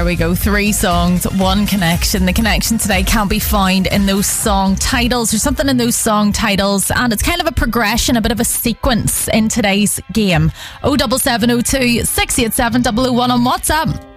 There we go. 3 songs, 1 connection. The connection today can be found in those song titles. There's something in those song titles, and it's kind of a progression, a bit of a sequence in today's game. 07702 687 001 on WhatsApp.